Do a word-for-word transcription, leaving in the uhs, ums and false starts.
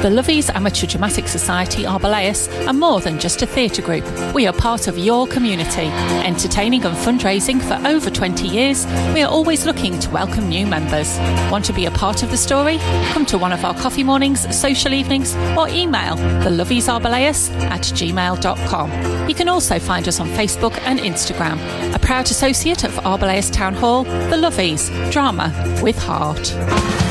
The Lovies Amateur Dramatic Society Arboleus are more than just a theatre group. We are part of your community. Entertaining and fundraising for over twenty years, we are always looking to welcome new members. Want to be a part of the story? Come to one of our coffee mornings, social evenings, or email theloviesarboleus at gmail dot com. You can also find us on Facebook and Instagram. A proud associate of Arboleus Town Hall, The Lovies, drama with heart.